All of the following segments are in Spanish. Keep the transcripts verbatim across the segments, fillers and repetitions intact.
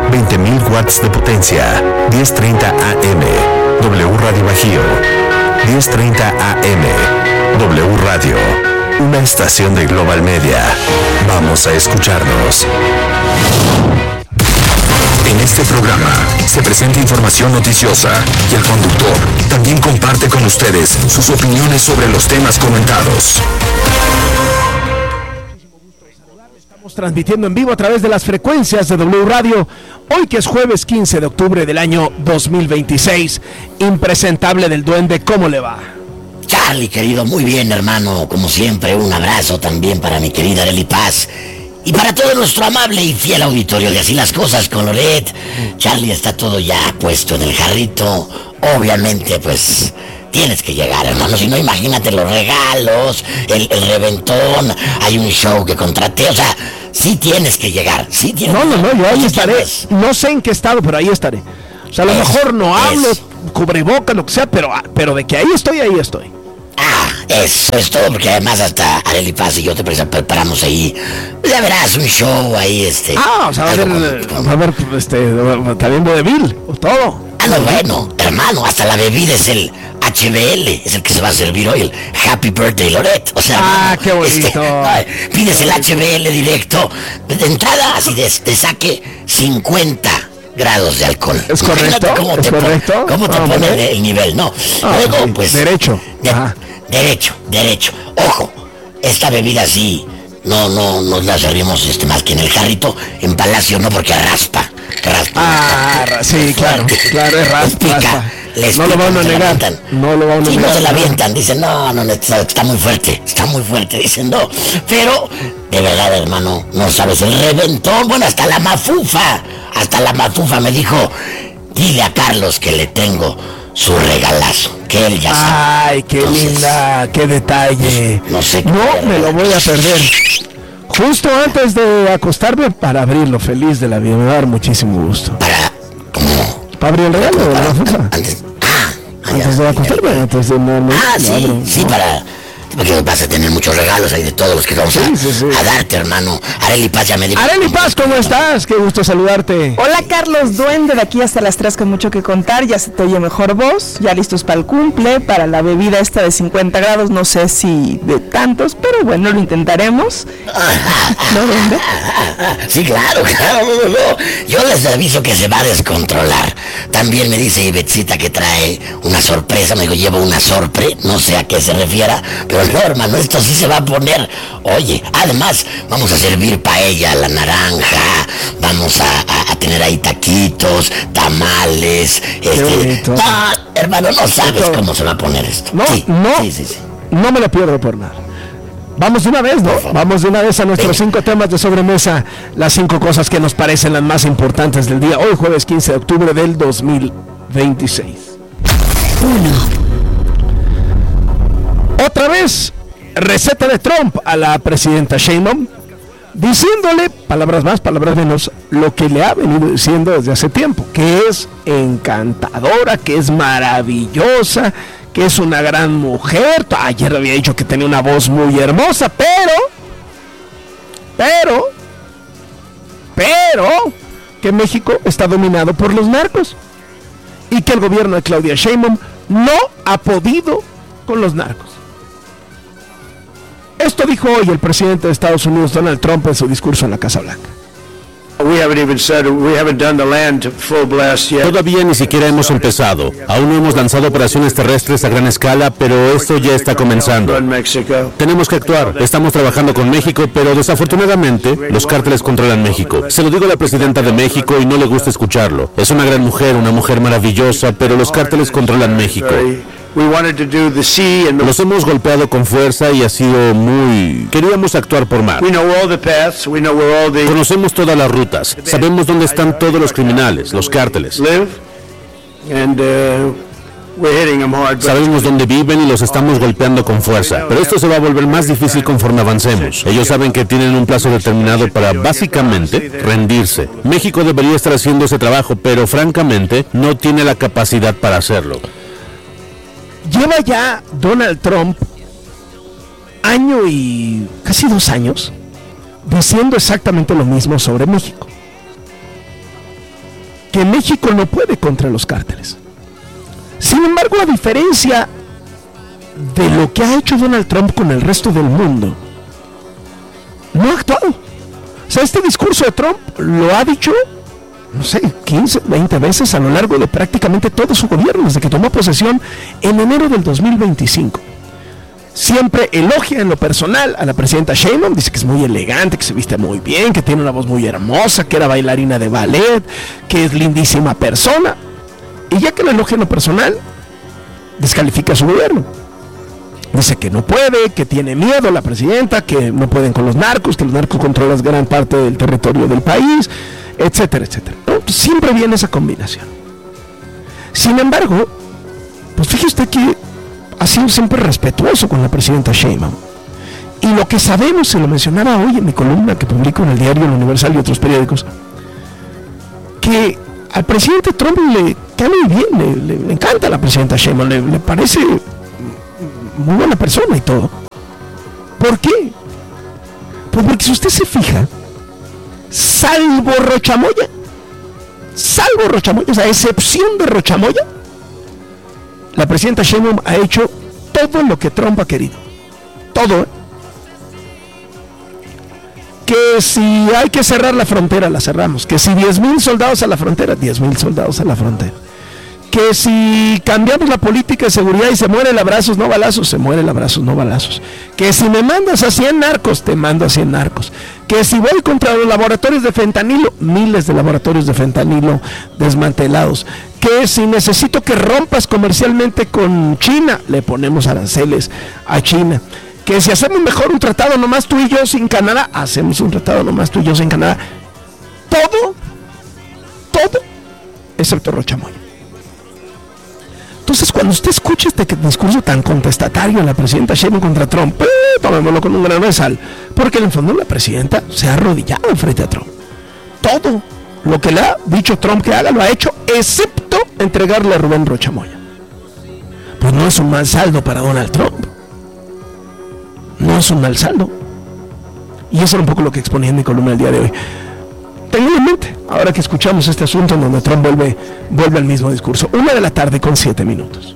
veinte mil watts de potencia. diez treinta A M. W Radio Bajío. diez treinta A M. W Radio. Una estación de Global Media. Vamos a escucharnos. En este programa se presenta información noticiosa y el conductor también comparte con ustedes sus opiniones sobre los temas comentados. Estamos transmitiendo en vivo a través de las frecuencias de W Radio, hoy que es jueves quince de octubre del año dos mil veintiséis. Impresentable del Duende, ¿cómo le va? Charlie, querido, muy bien, hermano, como siempre, un abrazo también para mi querida Arely Paz. Y para todo nuestro amable y fiel auditorio de Así las Cosas con Loret. Charlie, está todo ya puesto en el jarrito. Obviamente, pues, tienes que llegar, hermano. Si no, imagínate los regalos, el, el reventón. Hay un show que contraté, o sea, sí tienes que llegar. Sí tienes no, no, no, yo ahí estaré. Tienes. No sé en qué estado, pero ahí estaré. O sea, a lo es, mejor no hablo, es. cubrebocas, lo que sea, pero, pero de que ahí estoy, ahí estoy. Ah, eso es todo, porque además hasta Arely Paz y yo te preparamos ahí, ya verás, un show ahí, este... Ah, o sea, va a haber, con... va a haber, este, también vodevil, o todo. Ah, no, bueno, hermano, hasta la bebida es el H B L, es el que se va a servir hoy, el Happy Birthday Loret, o sea... Ah, hermano, qué bonito. Este, ay, pides el H B L directo, de entrada, así de, de saque cincuenta grados de alcohol. ¿Es correcto? ¿Cómo ¿Es te correcto? Pone, ¿Cómo te ah, pone el, el nivel? No, ah, luego, sí. pues... Derecho. De, derecho, derecho. Ojo, esta bebida sí, no, no, no la servimos este, más que en el jarrito, en Palacio no, porque raspa. Raspa. Ah, raspa, sí, claro, claro, es raspa. Les pica, raspa. les no pica, lo van a negar. No lo van a sí, negar. no se la avientan, dicen, no, no, está, está muy fuerte, está muy fuerte, dicen, no. Pero, de verdad, hermano, no sabes, el reventón, bueno, hasta la mafufa, hasta la mafufa me dijo, dile a Carlos que le tengo su regalazo, que él ya sabe. Ay, qué Entonces, linda, qué detalle. No sé qué. No me lo voy a perder. Justo antes de acostarme para abrirlo, feliz de la vida, me va a dar muchísimo gusto. Para, ¿cómo? Para abrir el regalo de la fuerza. Antes, ah, antes ya, de acostarme, ya, antes de no, no, Ah, sí, abro, sí, no. para... Porque vas a tener muchos regalos ahí de todos los que vamos sí, a, sí, sí. a darte, hermano. Arely Paz ya me dijo. Arely Paz, ¿cómo estás? Qué gusto saludarte. Hola, Carlos Duende, de aquí hasta las tres con mucho que contar. Ya se te oye mejor voz, ya listos para el cumple, para la bebida esta de cincuenta grados, no sé si de tantos, pero bueno, lo intentaremos. ¿No, Duende? Sí, claro, claro, no, no. Yo les aviso que se va a descontrolar. También me dice Ibetzita que trae una sorpresa, me dijo, llevo una sorpre, no sé a qué se refiera, pero no, hermano, esto sí se va a poner. Oye, además, vamos a servir paella a la naranja, vamos a, a, a tener ahí taquitos, tamales, este... Ah, hermano, no sabes esto, cómo se va a poner esto. No, sí, no, sí, sí, sí. No me lo pierdo por nada. Vamos de una vez, ¿no? Vamos de una vez a nuestros Venga. cinco temas de sobremesa, las cinco cosas que nos parecen las más importantes del día. Hoy jueves quince de octubre del dos mil veintiséis. Uno. Otra vez, receta de Trump a la presidenta Sheinbaum, diciéndole, palabras más, palabras menos, lo que le ha venido diciendo desde hace tiempo, que es encantadora, que es maravillosa, que es una gran mujer. Ayer había dicho que tenía una voz muy hermosa, pero, pero, pero, que México está dominado por los narcos y que el gobierno de Claudia Sheinbaum no ha podido con los narcos. Esto dijo hoy el presidente de Estados Unidos, Donald Trump, en su discurso en la Casa Blanca. Todavía ni siquiera hemos empezado. Aún no hemos lanzado operaciones terrestres a gran escala, pero esto ya está comenzando. Tenemos que actuar. Estamos trabajando con México, pero desafortunadamente los cárteles controlan México. Se lo digo a la presidenta de México y no le gusta escucharlo. Es una gran mujer, una mujer maravillosa, pero los cárteles controlan México. Los hemos golpeado con fuerza y ha sido muy... Queríamos actuar por mar. Conocemos todas las rutas. Sabemos dónde están todos los criminales, los cárteles. Sabemos dónde viven y los estamos golpeando con fuerza. Pero esto se va a volver más difícil conforme avancemos. Ellos saben que tienen un plazo determinado para, básicamente, rendirse. México debería estar haciendo ese trabajo, pero francamente no tiene la capacidad para hacerlo. Lleva ya Donald Trump año y casi dos años diciendo exactamente lo mismo sobre México. que México no puede contra los cárteles. Sin embargo, a diferencia de lo que ha hecho Donald Trump con el resto del mundo, no ha actuado. O sea, este discurso de Trump lo ha dicho, no sé, quince, veinte veces a lo largo de prácticamente todo su gobierno, desde que tomó posesión en enero del dos mil veinticinco. Siempre elogia en lo personal a la presidenta Sheinbaum, dice que es muy elegante, que se viste muy bien, que tiene una voz muy hermosa, que era bailarina de ballet, que es lindísima persona. Y ya que la elogia en lo personal, descalifica a su gobierno. Dice que no puede, que tiene miedo la presidenta, que no pueden con los narcos, que los narcos controlan gran parte del territorio del país, etcétera, etcétera. ¿No? Pues siempre viene esa combinación. Sin embargo, pues fíjese usted que ha sido siempre respetuoso con la presidenta Sheinbaum. Y lo que sabemos, se lo mencionaba hoy en mi columna que publico en el diario El Universal y otros periódicos, que al presidente Trump le cae muy bien, le, le, le encanta la presidenta Sheinbaum, le, le parece muy buena persona y todo. ¿Por qué? Pues porque si usted se fija, salvo Rochamoya, salvo Rochamoya, o sea, a excepción de Rochamoya, la presidenta Sheinbaum ha hecho todo lo que Trump ha querido. Todo, ¿eh? Que si hay que cerrar la frontera, la cerramos. Que si diez mil soldados a la frontera, diez mil soldados a la frontera. Que si cambiamos la política de seguridad y se muere el abrazos, no balazos, se muere el abrazos, no balazos. Que si me mandas a cien narcos, te mando a cien narcos. Que si voy contra los laboratorios de fentanilo, miles de laboratorios de fentanilo desmantelados. Que si necesito que rompas comercialmente con China, le ponemos aranceles a China. Que si hacemos mejor un tratado nomás tú y yo sin Canadá, hacemos un tratado nomás tú y yo sin Canadá. Todo, todo, excepto Rochamoya. Entonces, cuando usted escucha este discurso tan contestatario de la presidenta Sheinbaum contra Trump, eh, tomémoslo con un grano de sal, porque en el fondo la presidenta se ha arrodillado frente a Trump. Todo lo que le ha dicho Trump que haga, lo ha hecho, excepto entregarle a Rubén Rochamoya. Pues no es un mal saldo para Donald Trump. No es un mal saldo. Y eso era un poco lo que exponía en mi columna el día de hoy. Tengo en mente, ahora que escuchamos este asunto en donde Trump vuelve, vuelve al mismo discurso. Una de la tarde con siete minutos.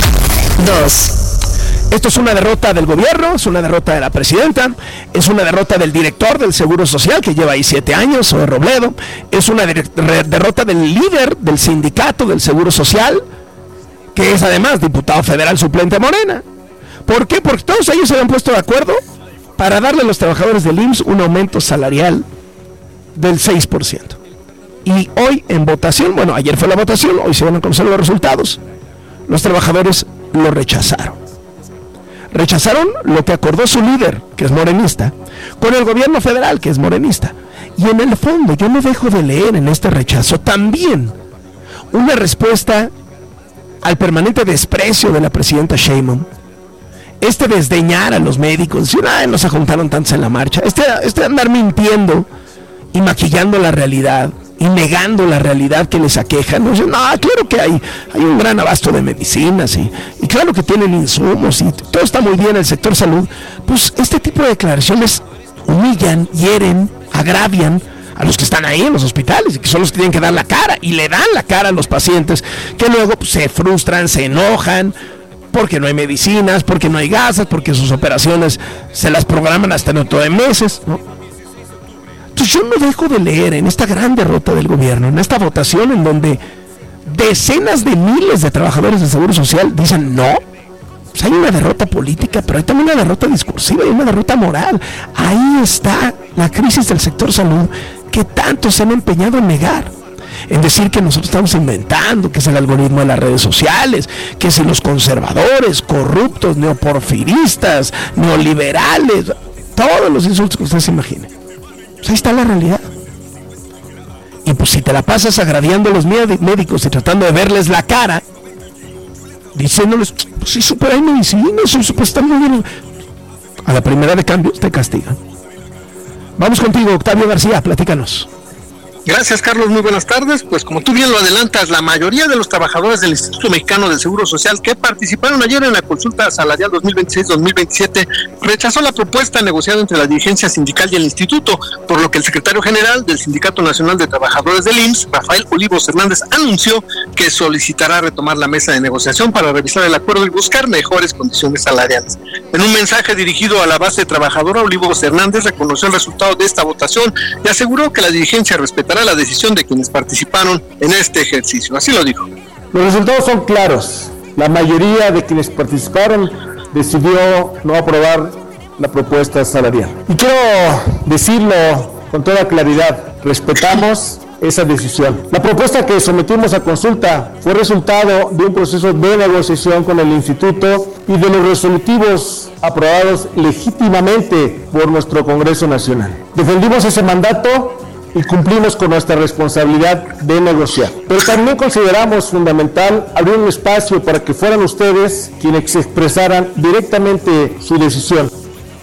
Dos. Esto es una derrota del gobierno, es una derrota de la presidenta, es una derrota del director del Seguro Social, que lleva ahí siete años, Zoe Robledo, es una de- derrota del líder del sindicato del Seguro Social, que es además diputado federal suplente de Morena. ¿Por qué? Porque todos ellos se habían puesto de acuerdo para darle a los trabajadores del I M S S un aumento salarial del seis por ciento. Y hoy en votación, bueno, ayer fue la votación, hoy se van a conocer los resultados, los trabajadores lo rechazaron. Rechazaron lo que acordó su líder, que es morenista, con el gobierno federal, que es morenista. Y en el fondo, yo no dejo de leer en este rechazo también una respuesta al permanente desprecio de la presidenta Sheinbaum, este desdeñar a los médicos, decir, ay, no se juntaron tantos en la marcha, este, este andar mintiendo y maquillando la realidad y negando la realidad que les aqueja. No, no, claro que hay, hay un gran abasto de medicinas y, y claro que tienen insumos y todo está muy bien en el sector salud. Pues este tipo de declaraciones humillan, hieren, agravian a los que están ahí en los hospitales y que son los que tienen que dar la cara, y le dan la cara a los pacientes que luego pues, se frustran, se enojan porque no hay medicinas, porque no hay gasas, porque sus operaciones se las programan hasta dentro de meses, ¿no? Entonces yo no dejo de leer en esta gran derrota del gobierno, en esta votación en donde decenas de miles de trabajadores del Seguro Social dicen no. Pues hay una derrota política, pero hay también una derrota discursiva y una derrota moral. Ahí está la crisis del sector salud que tanto se han empeñado en negar, en decir que nosotros estamos inventando, que es el algoritmo de las redes sociales, que si los conservadores, corruptos, neoporfiristas, neoliberales, todos los insultos que usted se imagine. Pues ahí está la realidad. Y pues si te la pasas agraviando a los médicos y tratando de verles la cara, diciéndoles, pues sí, super hay medicina, eso super está muy bien, a la primera de cambio te castigan. Vamos contigo, Octavio García, platícanos. Gracias, Carlos, muy buenas tardes. Pues como tú bien lo adelantas, la mayoría de los trabajadores del Instituto Mexicano del Seguro Social que participaron ayer en la consulta salarial dos mil veintiséis dos mil veintisiete rechazó la propuesta negociada entre la dirigencia sindical y el instituto, por lo que el secretario general del Sindicato Nacional de Trabajadores del I M S S, Rafael Olivos Hernández, anunció que solicitará retomar la mesa de negociación para revisar el acuerdo y buscar mejores condiciones salariales. En un mensaje dirigido a la base trabajadora, Olivos Hernández reconoció el resultado de esta votación y aseguró que la dirigencia respetará la decisión de quienes participaron en este ejercicio. Así lo dijo. Los resultados son claros. La mayoría de quienes participaron decidió no aprobar la propuesta salarial. Y quiero decirlo con toda claridad, respetamos esa decisión. La propuesta que sometimos a consulta fue resultado de un proceso de negociación con el instituto y de los resolutivos aprobados legítimamente por nuestro Congreso Nacional. Defendimos ese mandato y cumplimos con nuestra responsabilidad de negociar. Pero también consideramos fundamental abrir un espacio para que fueran ustedes quienes expresaran directamente su decisión.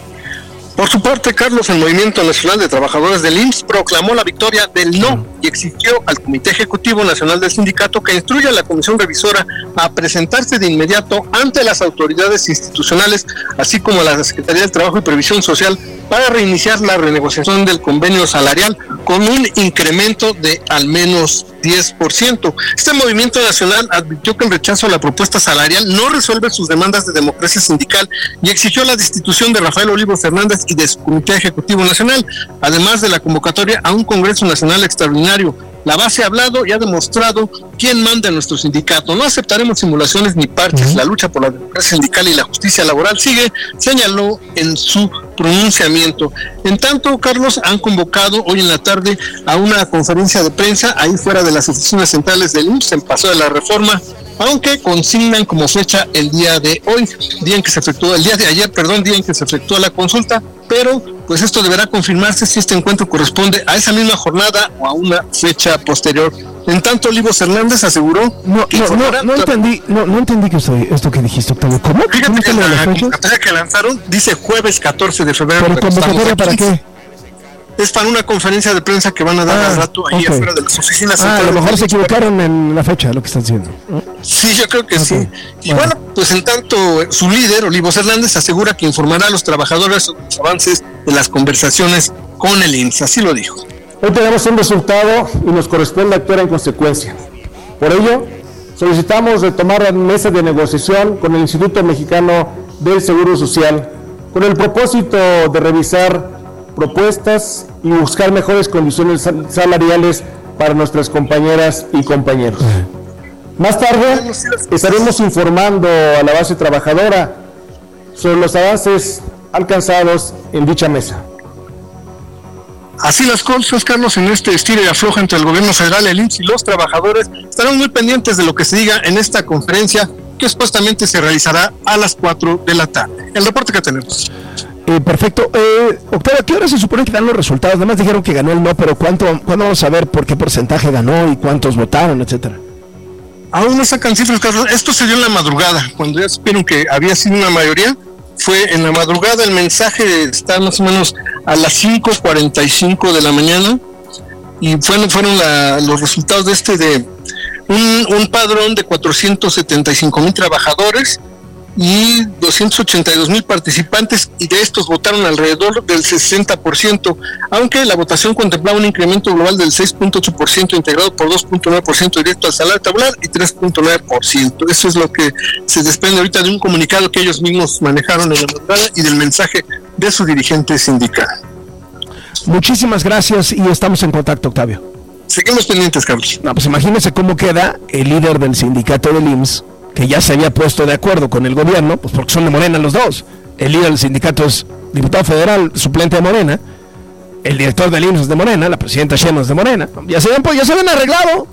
Por su parte, Carlos, el Movimiento Nacional de Trabajadores del I M S S proclamó la victoria del no y exigió al Comité Ejecutivo Nacional del Sindicato que instruya a la Comisión Revisora a presentarse de inmediato ante las autoridades institucionales, así como a la Secretaría del Trabajo y Previsión Social, para reiniciar la renegociación del convenio salarial con un incremento de al menos diez por ciento. Este movimiento nacional advirtió que el rechazo a la propuesta salarial no resuelve sus demandas de democracia sindical y exigió la destitución de Rafael Olivos Hernández y de su Comité Ejecutivo Nacional, además de la convocatoria a un Congreso Nacional extraordinario. La base ha hablado y ha demostrado quién manda en nuestro sindicato. No aceptaremos simulaciones ni parches. La lucha por la democracia sindical y la justicia laboral sigue, señaló en su pronunciamiento. En tanto, Carlos, han convocado hoy en la tarde a una conferencia de prensa ahí fuera de las oficinas centrales del I M S S en Paseo de la Reforma, aunque consignan como fecha el día de hoy, día en que se efectuó, el día de ayer, perdón, día en que se efectuó la consulta, pero pues esto deberá confirmarse si este encuentro corresponde a esa misma jornada o a una fecha posterior. En tanto, Olivos Hernández aseguró no, que no, no, no entendí, no, no entendí que esto, esto que dijiste, Octavio. ¿Cómo? Fíjate ¿Cómo que la convocatoria que lanzaron dice jueves catorce de febrero. ¿Pero convocatoria para qué? Es para una conferencia de prensa que van a dar ah, al rato ahí okay. afuera de las oficinas. Ah, a lo mejor se equivocaron en la fecha, lo que están diciendo. Sí, yo creo que okay. sí. Y bueno. bueno, pues en tanto, su líder, Olivos Hernández, asegura que informará a los trabajadores sobre los avances de las conversaciones con el I M S S. Así lo dijo. Hoy tenemos un resultado y nos corresponde actuar en consecuencia. Por ello, solicitamos retomar la mesa de negociación con el Instituto Mexicano del Seguro Social con el propósito de revisar propuestas y buscar mejores condiciones salariales para nuestras compañeras y compañeros. Más tarde estaremos informando a la base trabajadora sobre los avances alcanzados en dicha mesa. Así las cosas, Carlos, en este estilo y afloja entre el gobierno federal, el I M S S S y los trabajadores. Estarán muy pendientes de lo que se diga en esta conferencia que supuestamente se realizará a las cuatro de la tarde. El reporte que tenemos. Eh, perfecto. Eh, Octavio, ¿a qué hora se supone que dan los resultados? Además dijeron que ganó el no, pero ¿cuánto, ¿cuándo vamos a ver por qué porcentaje ganó y cuántos votaron, etcétera? Aún no sacan cifras, Carlos. Esto se dio en la madrugada, cuando ya supieron que había sido una mayoría. Fue en la madrugada, el mensaje está más o menos a las cinco cuarenta y cinco de la mañana y fueron, fueron la, los resultados de este de un, un padrón de cuatrocientos setenta y cinco mil trabajadores y doscientos ochenta y dos mil participantes, y de estos votaron alrededor del sesenta por ciento, aunque la votación contemplaba un incremento global del seis punto ocho por ciento integrado por dos punto nueve por ciento directo al salario tabular y tres punto nueve por ciento. Eso es lo que se desprende ahorita de un comunicado que ellos mismos manejaron en la madrugada y del mensaje de su dirigente sindical. Muchísimas gracias y estamos en contacto, Octavio. Seguimos pendientes, Carlos. No, pues imagínense cómo queda el líder del sindicato del I M S S, que ya se había puesto de acuerdo con el gobierno, pues porque son de Morena los dos. El líder del sindicato es diputado federal, suplente de Morena, el director del I M S S es de Morena, la presidenta Sheinbaum es de Morena, ya se, pues, ya se habían arreglado,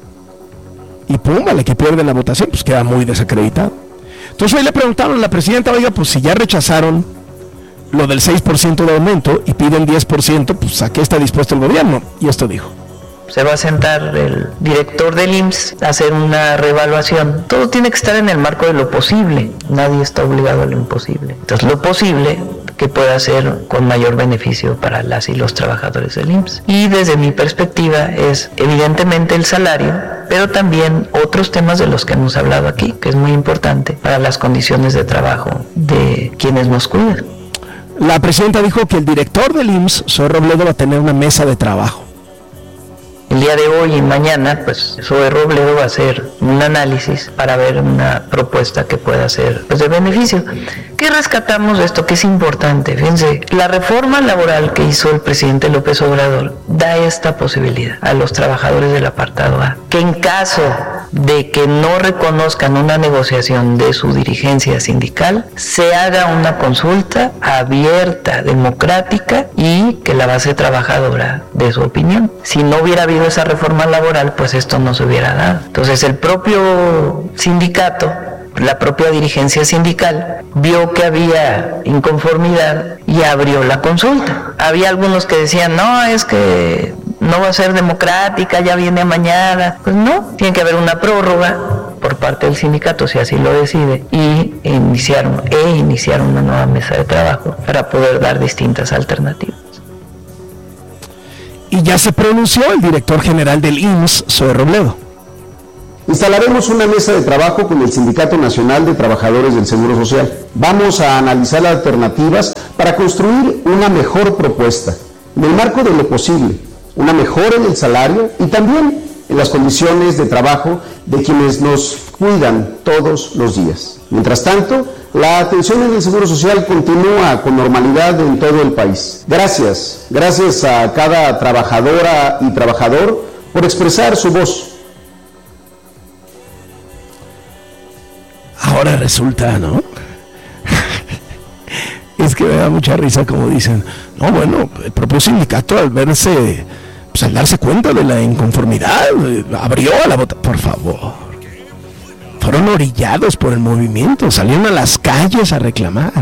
y pum, vale que pierden la votación, pues queda muy desacreditado. Entonces hoy le preguntaron a la presidenta, oiga, pues si ya rechazaron lo del seis por ciento de aumento y piden diez por ciento, pues ¿a qué está dispuesto el gobierno? Y esto dijo. Se va a sentar el director del I M S S S a hacer una reevaluación. Todo tiene que estar en el marco de lo posible. Nadie está obligado a lo imposible. Entonces, lo posible que pueda ser con mayor beneficio para las y los trabajadores del I M S S. Y desde mi perspectiva es evidentemente el salario, pero también otros temas de los que hemos hablado aquí, que es muy importante para las condiciones de trabajo de quienes nos cuidan. La presidenta dijo que el director del I M S S, Zoe Robledo, va a tener una mesa de trabajo. El día de hoy y mañana, pues Zoe Robledo va a hacer un análisis para ver una propuesta que pueda ser, pues, de beneficio. ¿Qué rescatamos de esto? Que es importante. Fíjense, la reforma laboral que hizo el presidente López Obrador da esta posibilidad a los trabajadores del apartado A, que en caso de que no reconozcan una negociación de su dirigencia sindical, se haga una consulta abierta, democrática, y que la base trabajadora dé su opinión. Si no hubiera habido esa reforma laboral, pues esto no se hubiera dado. Entonces el propio sindicato, la propia dirigencia sindical, vio que había inconformidad y abrió la consulta. Había algunos que decían, no, es que no va a ser democrática, ya viene mañana. Pues no, tiene que haber una prórroga por parte del sindicato, si así lo decide, y iniciaron, e iniciaron una nueva mesa de trabajo para poder dar distintas alternativas. Y ya se pronunció el director general del I M S S, Zoe Robledo. Instalaremos una mesa de trabajo con el Sindicato Nacional de Trabajadores del Seguro Social. Vamos a analizar las alternativas para construir una mejor propuesta, en el marco de lo posible, una mejora en el salario y también en las condiciones de trabajo de quienes nos cuidan todos los días. Mientras tanto, la atención en el Seguro Social continúa con normalidad en todo el país. Gracias, gracias a cada trabajadora y trabajador por expresar su voz. Ahora resulta, ¿no? Es que me da mucha risa como dicen, no, bueno, el propio sindicato al verse, pues al darse cuenta de la inconformidad, abrió a la votación. Por favor, fueron orillados por el movimiento, salieron a las calles a reclamar.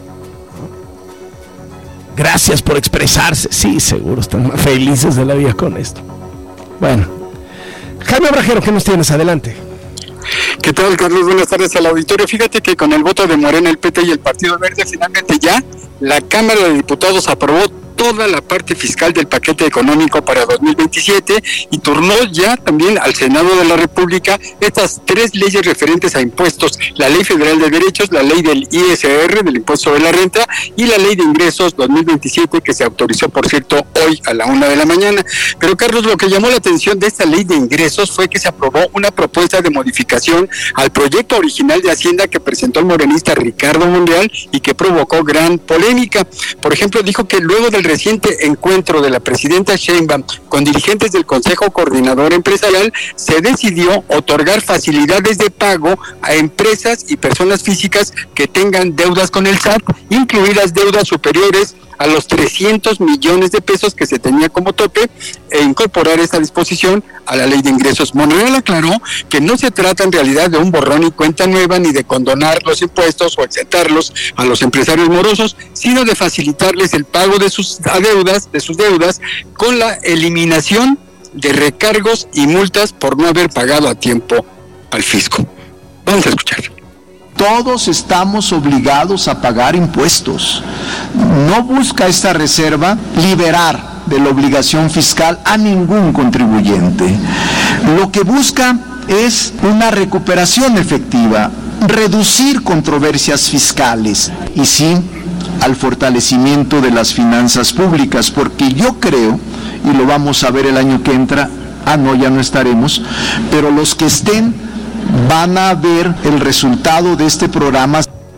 Gracias por expresarse. Sí, seguro están más felices de la vida con esto. Bueno, Jaime Obrajero, ¿qué nos tienes? Adelante. ¿Qué tal, Carlos? Buenas tardes al auditorio. Fíjate que con el voto de Morena, el P T y el Partido Verde, finalmente ya la Cámara de Diputados aprobó toda la parte fiscal del paquete económico para dos mil veintisiete y turnó ya también al Senado de la República estas tres leyes referentes a impuestos: la Ley Federal de Derechos, la Ley del I S R, del Impuesto de la Renta, y la Ley de Ingresos dos mil veintisiete, que se autorizó, por cierto, hoy a la una de la mañana. Pero, Carlos, lo que llamó la atención de esta Ley de Ingresos fue que se aprobó una propuesta de modificación al proyecto original de Hacienda que presentó el morenista Ricardo Monreal y que provocó gran polémica. Por ejemplo, dijo que luego del reciente encuentro de la presidenta Sheinbaum con dirigentes del Consejo Coordinador Empresarial, se decidió otorgar facilidades de pago a empresas y personas físicas que tengan deudas con el S A T, incluidas deudas superiores a los trescientos millones de pesos que se tenía como tope, e incorporar esta disposición a la Ley de Ingresos. Monreal aclaró que no se trata en realidad de un borrón y cuenta nueva, ni de condonar los impuestos o exentarlos a los empresarios morosos, sino de facilitarles el pago de sus deudas, de sus deudas, con la eliminación de recargos y multas por no haber pagado a tiempo al fisco. Vamos a escuchar. Todos estamos obligados a pagar impuestos. No busca esta reserva liberar de la obligación fiscal a ningún contribuyente. Lo que busca es una recuperación efectiva, reducir controversias fiscales y sí al fortalecimiento de las finanzas públicas, porque yo creo, y lo vamos a ver el año que entra, ah no, ya no estaremos, pero los que estén van a ver el resultado de este programa.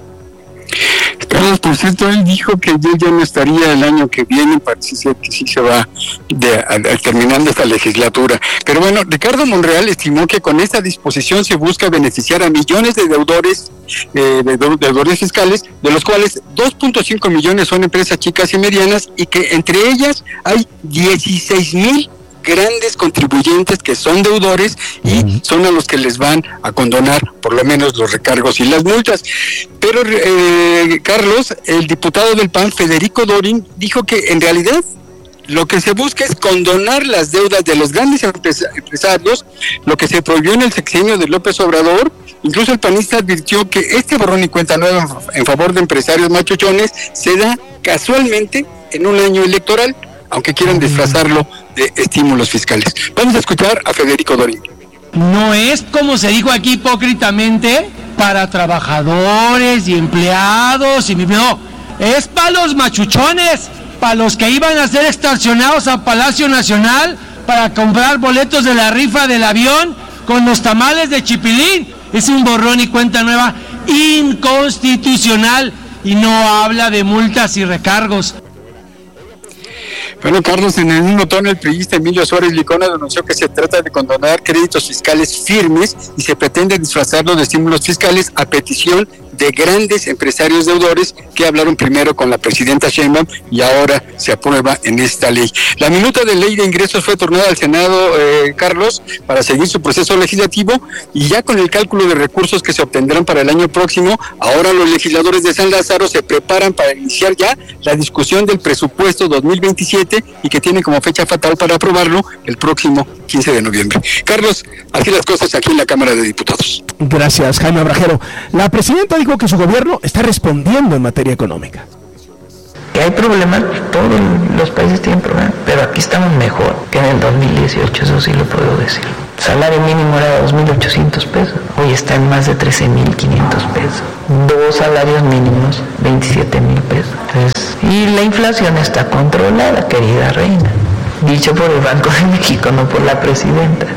Carlos, por cierto, él dijo que yo ya no estaría el año que viene, parece ser que sí se va de, a, a, terminando esta legislatura. Pero bueno, Ricardo Monreal estimó que con esta disposición se busca beneficiar a millones de deudores, eh, de deudores fiscales, de los cuales dos punto cinco millones son empresas chicas y medianas, y que entre ellas hay dieciséis mil grandes contribuyentes que son deudores y son a los que les van a condonar por lo menos los recargos y las multas. Pero eh, Carlos, el diputado del P A N, Federico Dorin, dijo que en realidad lo que se busca es condonar las deudas de los grandes empresarios, lo que se prohibió en el sexenio de López Obrador, Incluso el panista advirtió que este borrón y cuenta nueva en favor de empresarios machuchones se da casualmente en un año electoral, aunque quieran disfrazarlo de estímulos fiscales. Vamos a escuchar a Federico Dorin. No es, como se dijo aquí hipócritamente, para trabajadores y empleados, y no, es para los machuchones, para los que iban a ser extorsionados a Palacio Nacional para comprar boletos de la rifa del avión con los tamales de chipilín. Es un borrón y cuenta nueva inconstitucional y no habla de multas y recargos. Bueno, Carlos, en el mismo tono, el priista Emilio Suárez Licona denunció que se trata de condonar créditos fiscales firmes y se pretende disfrazarlo de estímulos fiscales a petición de grandes empresarios deudores que hablaron primero con la presidenta Sheinbaum y ahora se aprueba en esta ley. La minuta de ley de ingresos fue turnada al Senado, eh, Carlos, para seguir su proceso legislativo, y ya con el cálculo de recursos que se obtendrán para el año próximo, ahora los legisladores de San Lázaro se preparan para iniciar ya la discusión del presupuesto dos mil veintisiete y que tiene como fecha fatal para aprobarlo el próximo quince de noviembre. Carlos, así las cosas aquí en la Cámara de Diputados. Gracias, Jaime Abrajero. La presidenta dijo que su gobierno está respondiendo en materia económica. Que hay problemas, todos los países tienen problemas, pero aquí estamos mejor que en el dos mil dieciocho, eso sí lo puedo decir. El salario mínimo era dos mil ochocientos pesos, hoy está en más de trece mil quinientos pesos. Dos salarios mínimos, veintisiete mil pesos. Entonces, y la inflación está controlada, querida reina. Dicho por el Banco de México, no por la presidenta.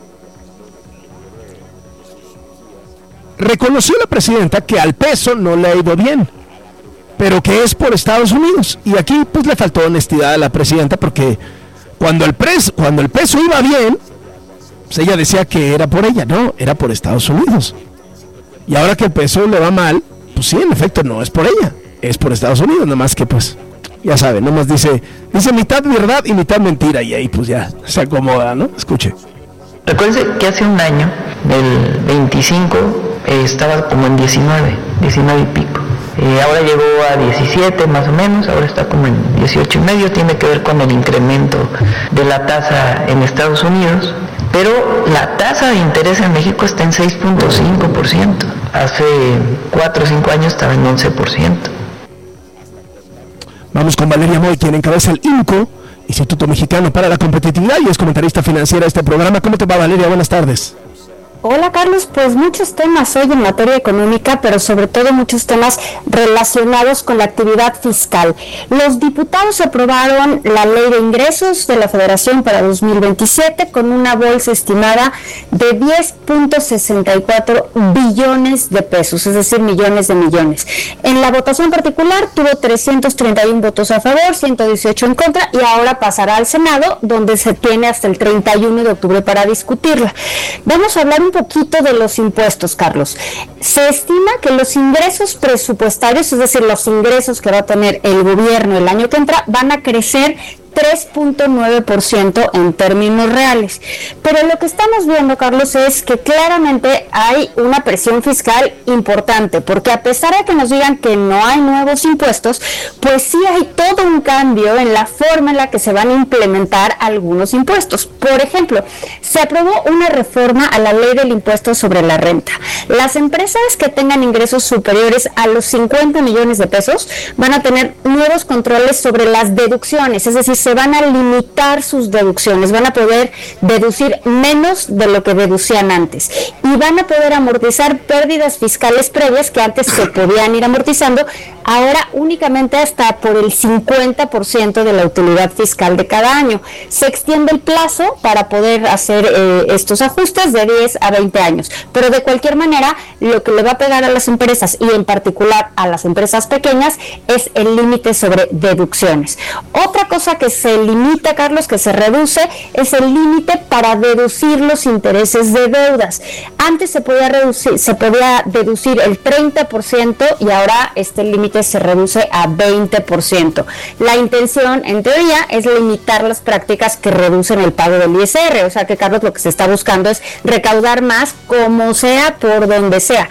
Reconoció la presidenta que al peso no le ha ido bien, pero que es por Estados Unidos. Y aquí pues le faltó honestidad a la presidenta, porque cuando el, pres, cuando el peso iba bien, pues ella decía que era por ella, no, era por Estados Unidos. Y ahora que el peso le va mal, pues sí, en efecto no es por ella, es por Estados Unidos, nada más que pues, ya saben, nomás dice, dice mitad verdad y mitad mentira, y ahí pues ya se acomoda, ¿no? Escuche. Recuérdense que hace un año, el veinticinco, eh, estaba como en diecinueve, diecinueve y pico. Eh, ahora llegó a diecisiete más o menos, ahora está como en dieciocho y medio, tiene que ver con el incremento de la tasa en Estados Unidos, pero la tasa de interés en México está en seis punto cinco por ciento, hace cuatro o cinco años estaba en once por ciento. Vamos con Valeria Moy, quien encabeza el I N C O, Instituto Mexicano para la Competitividad, y es comentarista financiera de este programa. ¿Cómo te va, Valeria? Buenas tardes. Hola Carlos, pues muchos temas hoy en materia económica, pero sobre todo muchos temas relacionados con la actividad fiscal. Los diputados aprobaron la Ley de Ingresos de la Federación para dos mil veintisiete con una bolsa estimada de diez punto sesenta y cuatro billones de pesos, es decir, millones de millones. En la votación particular tuvo trescientos treinta y uno votos a favor, ciento dieciocho en contra, y ahora pasará al Senado, donde se tiene hasta el treinta y uno de octubre para discutirla. Vamos a hablar un poquito de los impuestos, Carlos. Se estima que los ingresos presupuestarios, es decir, los ingresos que va a tener el gobierno el año que entra, van a crecer tres punto nueve por ciento en términos reales. Pero lo que estamos viendo, Carlos, es que claramente hay una presión fiscal importante, porque a pesar de que nos digan que no hay nuevos impuestos, pues sí hay todo un cambio en la forma en la que se van a implementar algunos impuestos. Por ejemplo, se aprobó una reforma a la ley del impuesto sobre la renta. Las empresas que tengan ingresos superiores a los cincuenta millones de pesos van a tener nuevos controles sobre las deducciones, es decir, se van a limitar sus deducciones, van a poder deducir menos de lo que deducían antes y van a poder amortizar pérdidas fiscales previas que antes se podían ir amortizando, ahora únicamente hasta por el cincuenta por ciento de la utilidad fiscal de cada año. Se extiende el plazo para poder hacer eh, estos ajustes de diez a veinte años, pero de cualquier manera lo que le va a pegar a las empresas y en particular a las empresas pequeñas es el límite sobre deducciones. Otra cosa que se limita, Carlos, que se reduce, es el límite para deducir los intereses de deudas. Antes se podía reducir, se podía deducir el treinta por ciento y ahora este límite se reduce a veinte por ciento. La intención, en teoría, es limitar las prácticas que reducen el pago del I S R, o sea que, Carlos, lo que se está buscando es recaudar más como sea, por donde sea.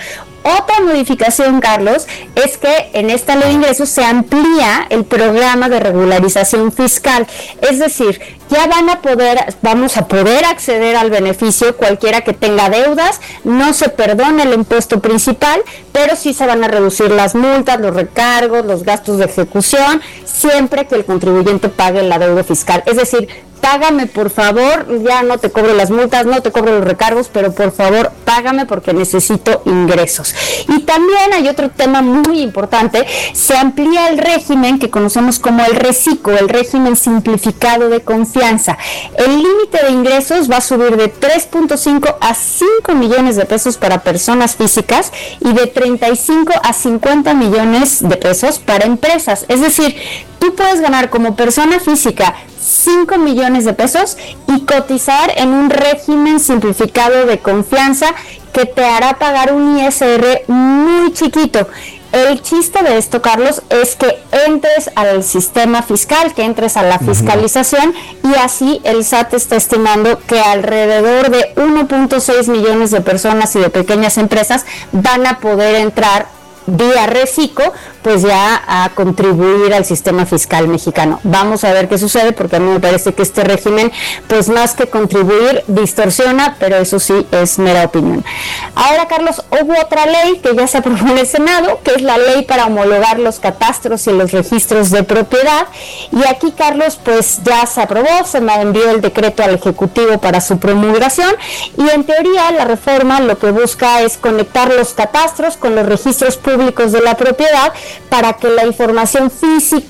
Otra modificación, Carlos, es que en esta ley de ingresos se amplía el programa de regularización fiscal. Es decir, ya van a poder, vamos a poder acceder al beneficio cualquiera que tenga deudas, no se perdona el impuesto principal, pero sí se van a reducir las multas, los recargos, los gastos de ejecución, siempre que el contribuyente pague la deuda fiscal. Es decir, págame por favor, ya no te cobro las multas, no te cobro los recargos, pero por favor págame porque necesito ingresos. Y también hay otro tema muy importante, se amplía el régimen que conocemos como el RECICO, el régimen simplificado de confianza. El límite de ingresos va a subir de tres punto cinco a cinco millones de pesos para personas físicas y de treinta y cinco a cincuenta millones de pesos para empresas. Es decir, tú puedes ganar como persona física cinco millones de pesos y cotizar en un régimen simplificado de confianza que te hará pagar un I S R muy chiquito. El chiste de esto, Carlos, es que entres al sistema fiscal, que entres a la fiscalización, uh-huh. y así el S A T está estimando que alrededor de uno punto seis millones de personas y de pequeñas empresas van a poder entrar vía RECICO, pues ya a contribuir al sistema fiscal mexicano. Vamos a ver qué sucede, porque a mí me parece que este régimen, pues más que contribuir, distorsiona, pero eso sí es mera opinión. Ahora, Carlos, hubo otra ley que ya se aprobó en el Senado, que es la ley para homologar los catastros y los registros de propiedad, y aquí, Carlos, pues ya se aprobó, se me envió el decreto al Ejecutivo para su promulgación, y en teoría la reforma lo que busca es conectar los catastros con los registros públicos de la propiedad para que la información física